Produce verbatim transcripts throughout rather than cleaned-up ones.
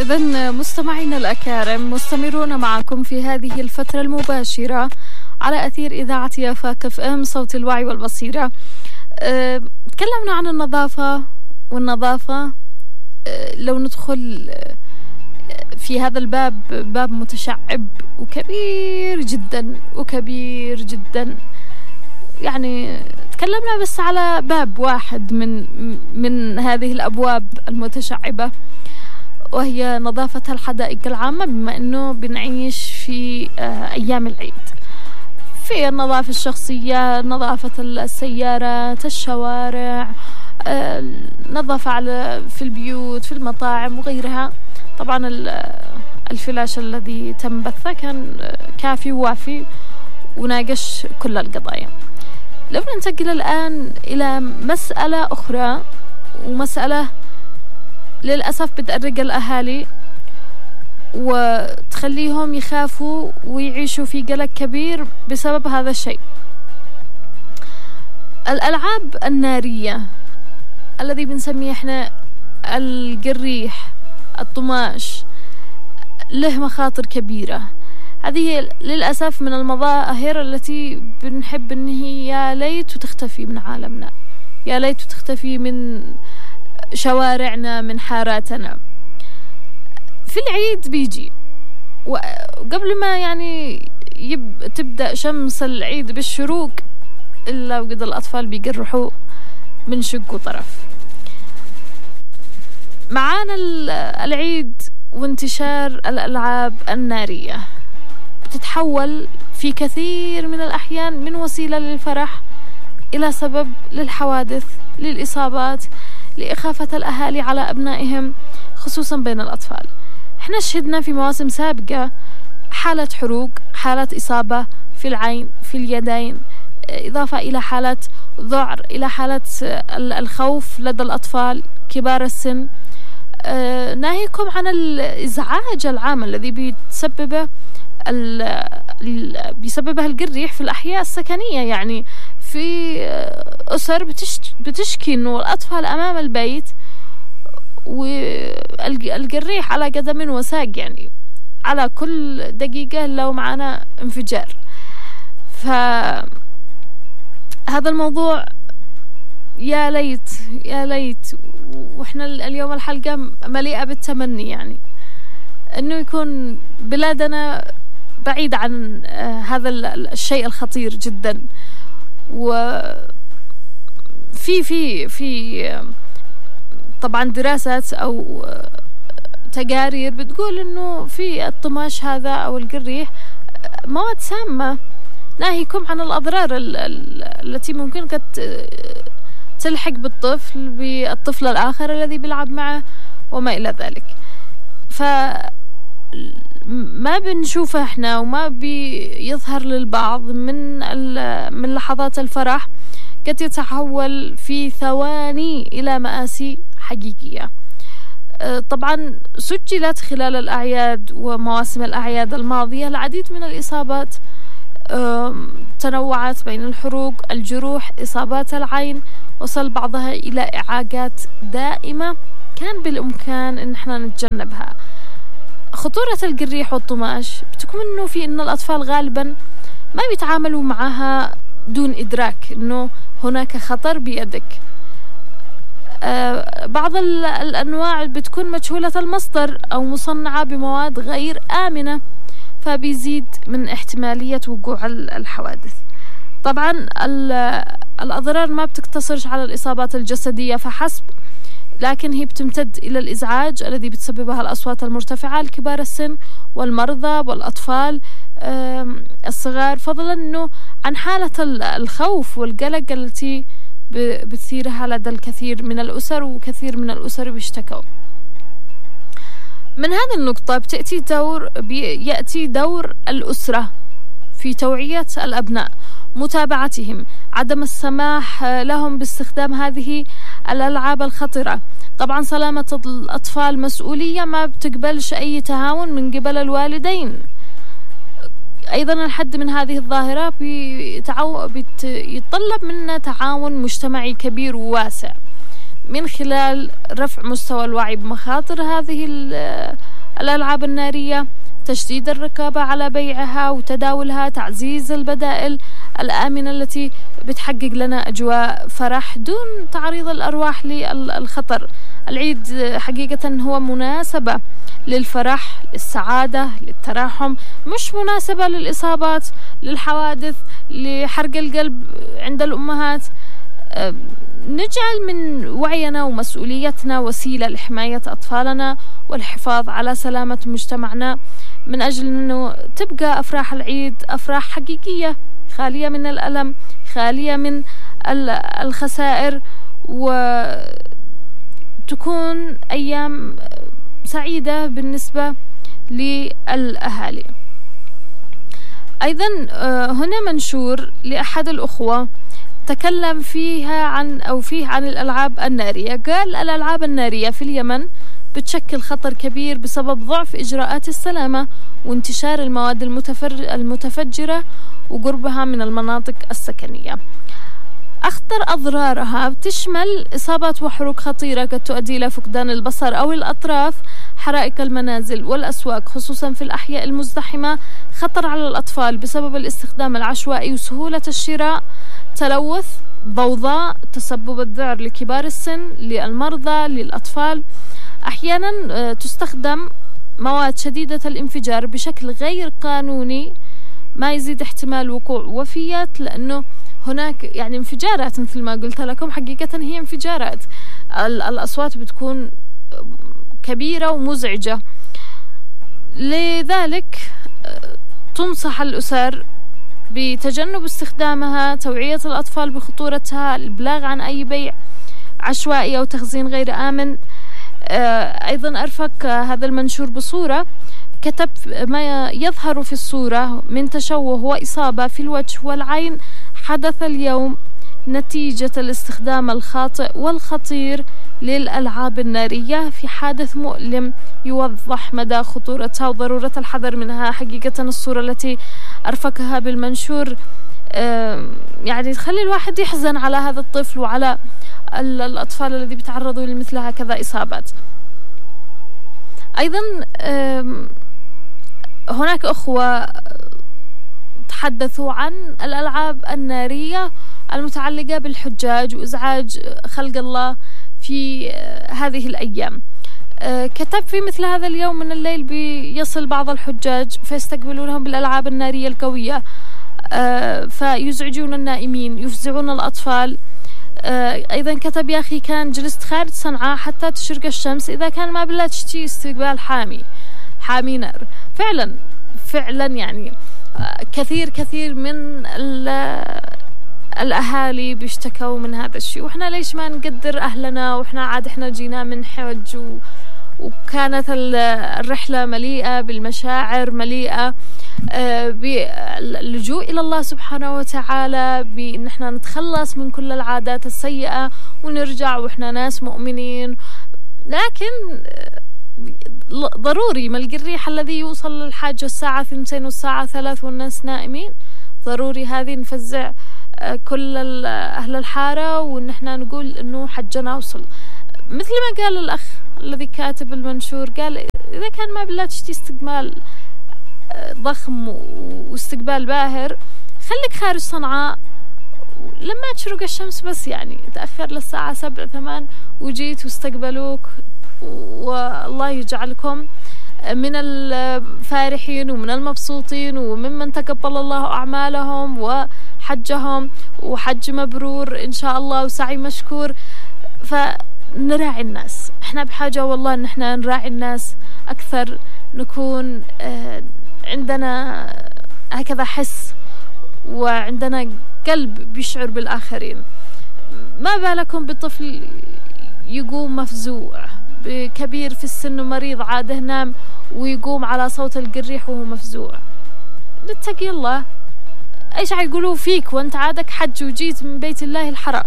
إذن مستمعينا الأكارم، مستمرون معكم في هذه الفترة المباشرة على أثير إذاعة يافاك اف ام صوت الوعي والبصيرة. أه، تكلمنا عن النظافة والنظافة. أه، لو ندخل في هذا الباب، باب متشعب وكبير جدا وكبير جدا، يعني تكلمنا بس على باب واحد من من هذه الأبواب المتشعبة، وهي نظافة الحدائق العامة، بما أنه بنعيش في أيام العيد. في النظافة الشخصية، نظافة السيارات، الشوارع، نظافة على في البيوت، في المطاعم وغيرها. طبعا الفلاش الذي تم بثه كان كافي ووافي وناقش كل القضايا. لو ننتقل الآن إلى مسألة أخرى، ومسألة للأسف بتأرق الأهالي وتخليهم يخافوا ويعيشوا في قلق كبير بسبب هذا الشيء. الألعاب النارية الذي بنسميه احنا القريح، الطماش، له مخاطر كبيرة. هذه للأسف من المظاهر التي بنحب أن هي يا ليت تختفي من عالمنا، يا ليت تختفي من شوارعنا، من حاراتنا. في العيد بيجي، وقبل ما يعني يب تبدأ شمس العيد بالشروق إلا وقد الأطفال بيقرحوا من شق وطرف. معانا العيد وانتشار الألعاب النارية بتتحول في كثير من الأحيان من وسيلة للفرح إلى سبب للحوادث، للإصابات، لإخافة الأهالي على أبنائهم خصوصا بين الأطفال. احنا شهدنا في مواسم سابقة حالة حروق، حالة إصابة في العين، في اليدين، إضافة إلى حالة ذعر، إلى حالة الخوف لدى الأطفال كبار السن. آه ناهيكم عن الإزعاج العام الذي بيتسببه بيسببه القريح في الأحياء السكنية. يعني في أسر بتشكي إنه الأطفال أمام البيت والقريح على قدم وساق، يعني على كل دقيقة لو معنا انفجار. فهذا الموضوع يا ليت يا ليت وإحنا اليوم الحلقة مليئة بالتمني، يعني إنه يكون بلادنا بعيد عن هذا الشيء الخطير جدا. وفي في في طبعا دراسات أو تقارير بتقول إنه في الطماش هذا أو القريح مواد سامة، ناهيكم عن الأضرار التي ممكن قد تلحق بالطفل بالطفل الآخر الذي بيلعب معه وما إلى ذلك. فما بنشوفه احنا وما بيظهر للبعض من من لحظات الفرح قد يتحول في ثواني إلى مآسي حقيقية. طبعا سجلت خلال الأعياد ومواسم الأعياد الماضية العديد من الإصابات، تنوعت بين الحروق، الجروح، إصابات العين، وصل بعضها إلى إعاقات دائمة كان بالإمكان إن احنا نتجنبها. خطورة القريح والطماش بتكون إنه في إن الأطفال غالبا ما بيتعاملوا معها دون إدراك إنه هناك خطر بيدك. آه بعض الأنواع بتكون مجهولة المصدر أو مصنعة بمواد غير آمنة، فبيزيد من احتمالية وقوع الحوادث. طبعا الأضرار ما بتقتصرش على الإصابات الجسدية فحسب، لكن هي بتمتد إلى الإزعاج الذي بتسببها الأصوات المرتفعة لكبار السن والمرضى والأطفال الصغار، فضلا أنه عن حالة الخوف والقلق التي بتثيرها لدى الكثير من الأسر، وكثير من الأسر بيشتكوا. من هذه النقطة بتأتي دور بيأتي دور الأسرة في توعية الأبناء، متابعتهم، عدم السماح لهم باستخدام هذه الألعاب الخطرة. طبعا سلامة الأطفال مسؤولية ما بتقبلش أي تهاون من قبل الوالدين. أيضا الحد من هذه الظاهرة بيتعو... بيتطلب منا تعاون مجتمعي كبير وواسع من خلال رفع مستوى الوعي بمخاطر هذه الألعاب النارية، تشديد الرقابة على بيعها وتداولها، تعزيز البدائل الآمنة التي بتحقق لنا أجواء فرح دون تعريض الأرواح للخطر. العيد حقيقة هو مناسبة للفرح، للسعادة، للتراحم، مش مناسبة للإصابات، للحوادث، لحرق القلب عند الأمهات. نجعل من وعينا ومسؤوليتنا وسيلة لحماية أطفالنا والحفاظ على سلامة مجتمعنا، من أجل أنه تبقى أفراح العيد أفراح حقيقية خالية من الألم، خالية من الخسائر، وتكون أيام سعيدة بالنسبة للأهالي. أيضا هنا منشور لأحد الأخوة تكلم فيها عن أو فيه عن الألعاب النارية. قال الألعاب النارية في اليمن بتشكل خطر كبير بسبب ضعف إجراءات السلامة وانتشار المواد المتفجرة وقربها من المناطق السكنية. أخطر أضرارها بتشمل إصابات وحروق خطيرة قد تؤدي إلى فقدان البصر أو الأطراف، حرائق المنازل والأسواق خصوصا في الأحياء المزدحمة، خطر على الأطفال بسبب الاستخدام العشوائي وسهولة الشراء، تلوث، ضوضاء، تسبب الذعر لكبار السن، للمرضى، للأطفال. أحيانا تستخدم مواد شديدة الانفجار بشكل غير قانوني ما يزيد احتمال وقوع وفيات، لأنه هناك يعني انفجارات مثل ما قلت لكم، حقيقة هي انفجارات، الأصوات بتكون كبيرة ومزعجة. لذلك تنصح الأسر بتجنب استخدامها، توعية الأطفال بخطورتها، الإبلاغ عن أي بيع عشوائي أو تخزين غير آمن. أيضا أرفق هذا المنشور بصورة كتب ما يظهر في الصورة من تشوه وإصابة في الوجه والعين حدث اليوم نتيجة الاستخدام الخاطئ والخطير للألعاب النارية في حادث مؤلم يوضح مدى خطورتها وضرورة الحذر منها. حقيقة الصورة التي أرفقها بالمنشور يعني تخلي الواحد يحزن على هذا الطفل وعلى الأطفال الذي بيتعرضوا لمثل هكذا إصابات. أيضا هناك أخوة تحدثوا عن الألعاب النارية المتعلقة بالحجاج وإزعاج خلق الله في هذه الأيام. كتب في مثل هذا اليوم من الليل بيصل بعض الحجاج فيستقبلونهم بالألعاب النارية القوية، فيزعجون النائمين، يفزعون الأطفال. أيضا كتب يا أخي كان جلست خارج صنعاء حتى تشرق الشمس، إذا كان ما بالله تشتي استقبال حامي حامي نار. فعلا فعلا يعني كثير كثير من الأهالي بيشتكوا من هذا الشيء، وإحنا ليش ما نقدر أهلنا وإحنا عاد إحنا جينا من حج و... وكانت الرحلة مليئة بالمشاعر، مليئة باللجوء إلى الله سبحانه وتعالى، بأن احنا نتخلص من كل العادات السيئة ونرجع وإحنا ناس مؤمنين. لكن ضروري ملقي الريح الذي يوصل للحاجة الساعة ثنتين والساعة ثلاث والناس نائمين، ضروري هذه نفزع كل أهل الحارة وإن احنا نقول إنه حجنا وصل. مثل ما قال الأخ الذي كاتب المنشور، قال إذا كان ما بالله تشتي استقبال ضخم واستقبال باهر، خليك خارج صنعاء لما تشرق الشمس، بس يعني تأخر للساعة سبع ثمان وجيت واستقبلوك، والله يجعلكم من الفارحين ومن المبسوطين وممن تقبل الله أعمالهم وحجهم، وحج مبرور إن شاء الله وسعي مشكور. فنراعي الناس، احنا بحاجة والله ان احنا نراعي الناس أكثر، نكون عندنا هكذا حس وعندنا قلب بيشعر بالآخرين. ما بالكم بطفل يقوم مفزوع، بكبير في السن ومريض عاده نام ويقوم على صوت القريح وهو مفزوع. نتقي الله، ايش حيقولوا فيك وانت عادك حج وجيت من بيت الله الحرام؟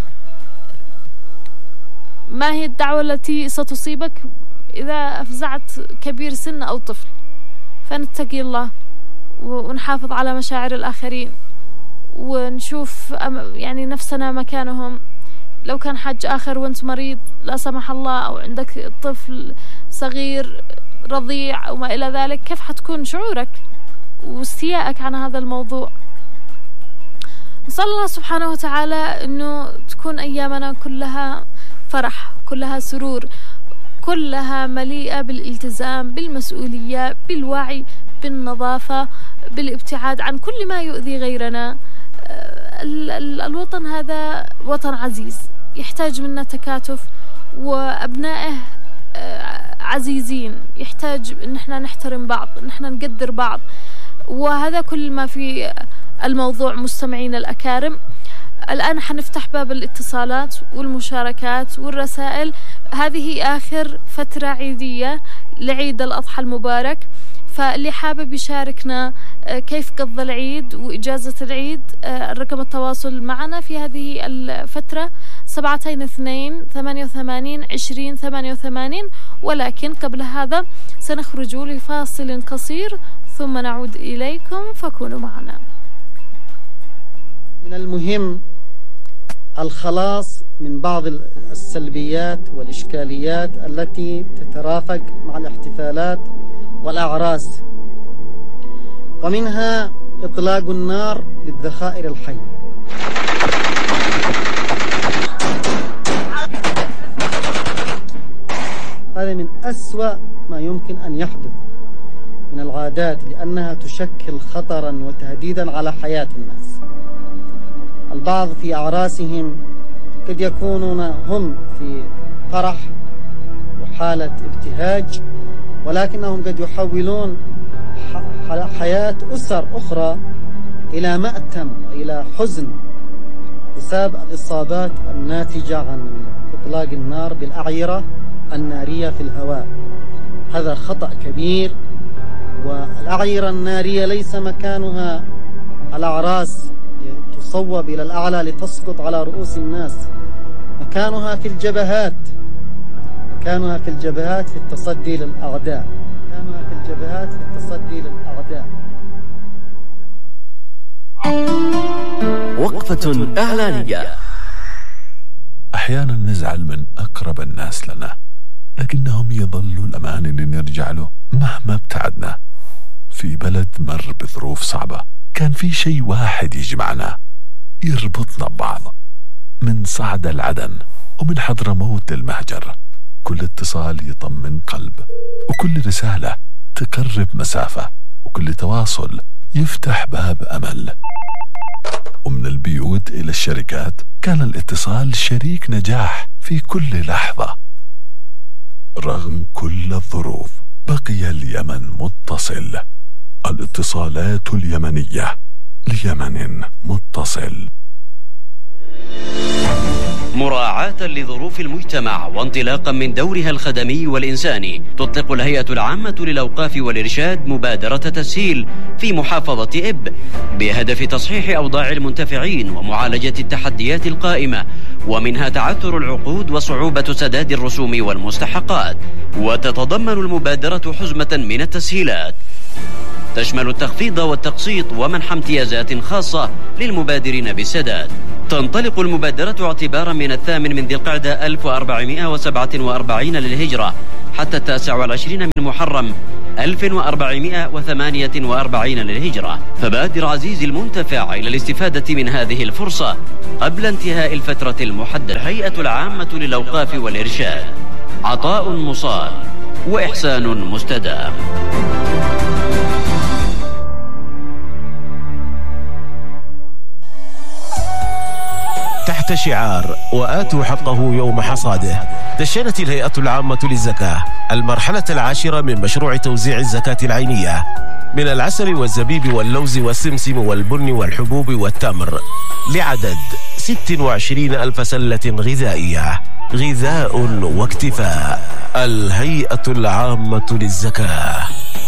ما هي الدعوة التي ستصيبك إذا أفزعت كبير سن أو طفل؟ فنتقي الله ونحافظ على مشاعر الآخرين، ونشوف يعني نفسنا مكانهم. لو كان حج آخر وانت مريض لا سمح الله، أو عندك طفل صغير رضيع أو ما إلى ذلك، كيف حتكون شعورك واستيائك عن هذا الموضوع؟ نسأل الله سبحانه وتعالى أنه تكون أيامنا كلها فرح، كلها سرور، كلها مليئة بالالتزام، بالمسؤولية، بالوعي، بالنظافة، بالابتعاد عن كل ما يؤذي غيرنا. الوطن هذا وطن عزيز يحتاج منا تكاتف، وأبنائه عزيزين، يحتاج ان احنا نحترم بعض، ان احنا نقدر بعض. وهذا كل ما في الموضوع. مستمعينا الأكارم، الآن حنفتح باب الاتصالات والمشاركات والرسائل. هذه آخر فترة عيدية لعيد الأضحى المبارك، فاللي حابب يشاركنا كيف قضى العيد وإجازة العيد، الرقم التواصل معنا في هذه الفترة سبعتين اثنين ثمانية وثمانين عشرين ثمانية وثمانين. ولكن قبل هذا سنخرج لفاصل قصير ثم نعود إليكم، فكونوا معنا. من المهم الخلاص من بعض السلبيات والإشكاليات التي تترافق مع الاحتفالات والأعراس، ومنها إطلاق النار للذخائر الحية. هذا من أسوأ ما يمكن أن يحدث من العادات، لأنها تشكل خطرا وتهديدا على حياة الناس. البعض في أعراسهم قد يكونون هم في فرح وحالة ابتهاج، ولكنهم قد يحولون حياة أسر أخرى إلى مأتم وإلى حزن بسبب الإصابات الناتجة عن إطلاق النار بالأعيرة النارية في الهواء. هذا خطأ كبير، والأعيرة النارية ليس مكانها الأعراس تصوب إلى الأعلى لتسقط على رؤوس الناس، مكانها في الجبهات، مكانها في الجبهات في التصدي للأعداء، مكانها في الجبهات في التصدي للأعداء. وقفة إعلانية. أحيانا نزعل من أقرب الناس لنا، لكنهم يظلوا الأمان اللي نرجع له مهما ابتعدنا. في بلد مر بظروف صعبة، كان في شيء واحد يجمعنا يربطنا ببعض، من صعد العدن ومن حضرموت للمهجر. كل اتصال يطمن قلب، وكل رسالة تقرب مسافة، وكل تواصل يفتح باب أمل. ومن البيوت إلى الشركات كان الاتصال شريك نجاح في كل لحظة. رغم كل الظروف بقي اليمن متصل. الاتصالات اليمنية، ليمن متصل. مراعاة لظروف المجتمع وانطلاقا من دورها الخدمي والإنساني، تطلق الهيئة العامة للأوقاف والإرشاد مبادرة تسهيل في محافظة إب بهدف تصحيح أوضاع المنتفعين ومعالجة التحديات القائمة، ومنها تعثر العقود وصعوبة سداد الرسوم والمستحقات. وتتضمن المبادرة حزمة من التسهيلات تشمل التخفيض والتقسيط ومنح امتيازات خاصة للمبادرين بالسداد. تنطلق المبادرة اعتبارا من الثامن من ذي القعدة ألف وأربعمائة وسبعة وأربعين للهجرة حتى التاسع والعشرين من محرم ألف وأربعمائة وثمانية وأربعين للهجرة. فبادر عزيزي المنتفع إلى الاستفادة من هذه الفرصة قبل انتهاء الفترة المحددة. الهيئة العامة للأوقاف والإرشاد، عطاء مصال وإحسان مستدام. تحت شعار وآتوا حقه يوم حصاده، دشنت الهيئة العامة للزكاة المرحلة العاشرة من مشروع توزيع الزكاة العينية من العسل والزبيب واللوز والسمسم والبن والحبوب والتمر لعدد ستة وعشرين ألف سلة غذائية. غذاء واكتفاء. الهيئة العامة للزكاة.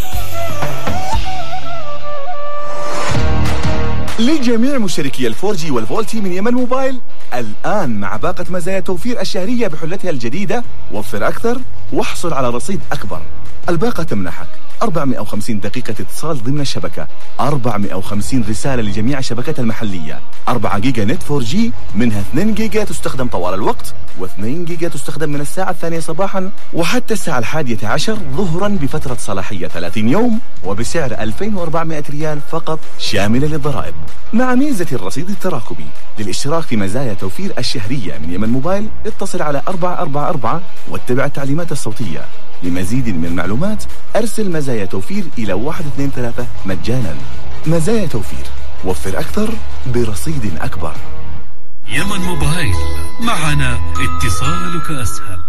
لجميع مشتركي الفور جي والفولتي من يمن موبايل، الآن مع باقة مزايا توفير الشهرية بحلتها الجديدة، وفر أكثر واحصل على رصيد أكبر. الباقة تمنحك أربعمائة وخمسين دقيقة اتصال ضمن الشبكة، أربعمائة وخمسين رسالة لجميع الشبكات المحلية، أربعة جيجا نت فور جي منها اثنين جيجا تستخدم طوال الوقت، واثنين جيجا تستخدم من الساعة الثانية صباحا وحتى الساعة الحادية عشر ظهرا بفترة صلاحية ثلاثين يوم وبسعر ألفين وأربعمائة ريال فقط شاملة للضرائب، مع ميزة الرصيد التراكمي. للاشتراك في مزايا توفير الشهرية من يمن موبايل اتصل على أربعة أربعة أربعة واتبع التعليمات الصوتية. لمزيد من المعلومات أرسل مزايا توفير إلى واحد اثنين ثلاثة مجانا. مزايا توفير، وفر أكثر برصيد أكبر. يمن موبايل، معنا اتصالك أسهل.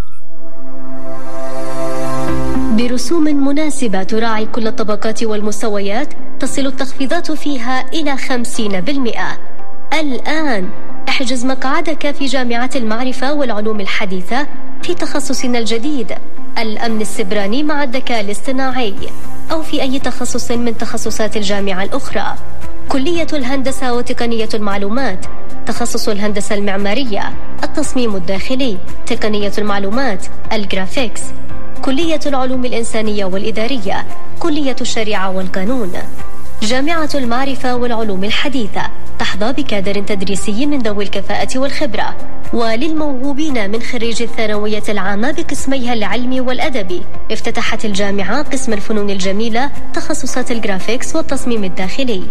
برسوم مناسبة تراعي كل الطبقات والمستويات، تصل التخفيضات فيها إلى خمسين بالمئة. الآن احجز مقعدك في جامعة المعرفة والعلوم الحديثة في تخصصنا الجديد الأمن السبراني مع الذكاء الاصطناعي، أو في أي تخصص من تخصصات الجامعة الأخرى. كلية الهندسة وتقنية المعلومات، تخصص الهندسة المعمارية، التصميم الداخلي، تقنية المعلومات، الجرافيكس. كلية العلوم الإنسانية والإدارية، كلية الشريعة والقانون. جامعة المعرفة والعلوم الحديثة تحظى بكادر تدريسي من ذوي الكفاءة والخبرة. وللموهوبين من خريج الثانوية العامة بقسميها العلمي والأدبي، افتتحت الجامعة قسم الفنون الجميلة، تخصصات الجرافيكس والتصميم الداخلي.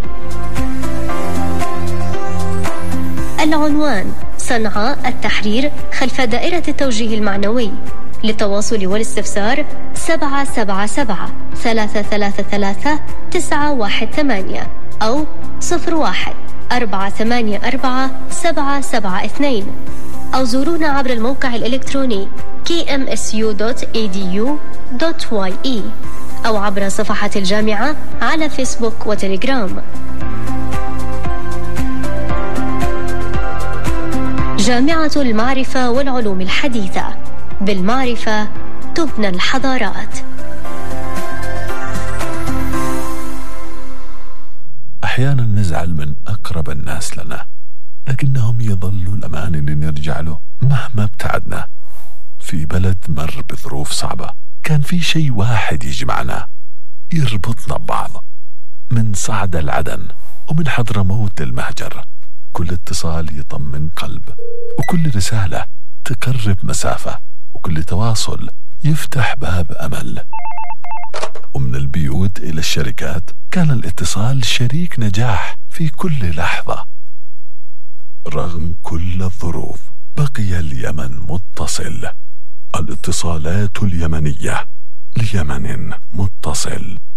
العنوان: صنعاء التحرير خلف دائرة التوجيه المعنوي. للتواصل والاستفسار سبعة سبعة سبعة ثلاثة ثلاثة ثلاثة تسعة واحد ثمانية أو صفر واحد أربعة ثمانية أربعة سبعة سبعة اثنين، أو زورونا عبر الموقع الإلكتروني كي إم إس يو دوت إي دي يو دوت واي إي أو عبر صفحة الجامعة على فيسبوك وتليجرام. جامعة المعرفة والعلوم الحديثة، بالمعرفة تبنى الحضارات. أحيانا نزعل من أقرب الناس لنا، لكنهم يظلوا الأمان اللي نرجع له مهما ابتعدنا. في بلد مر بظروف صعبة كان في شيء واحد يجمعنا، يربطنا ببعض. من صعد العدن ومن حضرموت المهجر، كل اتصال يطمن قلب، وكل رسالة تقرب مسافة، وكل تواصل يفتح باب أمل. ومن البيوت إلى الشركات كان الاتصال شريك نجاح في كل لحظة. رغم كل الظروف بقي اليمن متصل. الاتصالات اليمنية، ليمن متصل.